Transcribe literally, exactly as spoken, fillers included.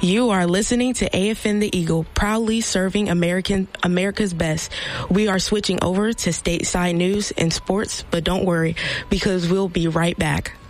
You are listening to A F N The Eagle, proudly serving American America's best. We are switching over to stateside news and sports, but don't worry, because we'll be right back.